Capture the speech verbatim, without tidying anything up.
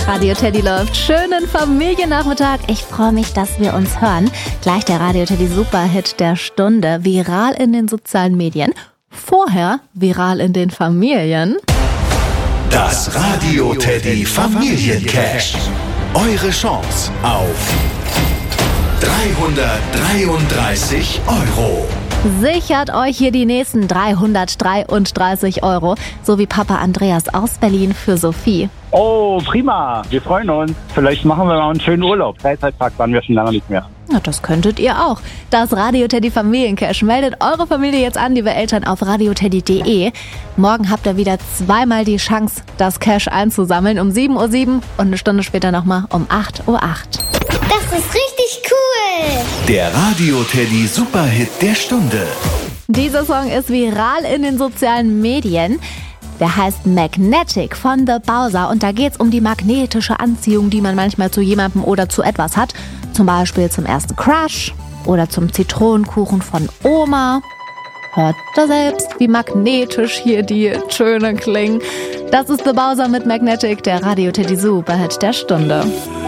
Radio Teddy läuft. Schönen Familiennachmittag. Ich freue mich, dass wir uns hören. Gleich der Radio Teddy Superhit der Stunde. Viral in den sozialen Medien. Vorher viral in den Familien. Das Radio Teddy Familiencash. Eure Chance auf dreihundertdreiunddreißig Euro. Sichert euch hier die nächsten dreihundertdreiunddreißig Euro, so wie Papa Andreas aus Berlin für Sophie. Oh, prima. Wir freuen uns. Vielleicht machen wir mal einen schönen Urlaub. Freizeitpark waren wir schon lange nicht mehr. Na, das könntet ihr auch. Das Radio Teddy Familiencash. Meldet eure Familie jetzt an, liebe Eltern, auf radioteddy punkt de. Morgen habt ihr wieder zweimal die Chance, das Cash einzusammeln. Um sieben Uhr sieben und eine Stunde später nochmal um acht Uhr acht. Das ist richtig cool. Der Radio Teddy Superhit der Stunde. Dieser Song ist viral in den sozialen Medien. Der heißt Magnetic von The Bowser und da geht's um die magnetische Anziehung, die man manchmal zu jemandem oder zu etwas hat. Zum Beispiel zum ersten Crush oder zum Zitronenkuchen von Oma. Hört da selbst, wie magnetisch hier die Töne klingen. Das ist The Bowser mit Magnetic, der Radio Teddy Superhit der Stunde.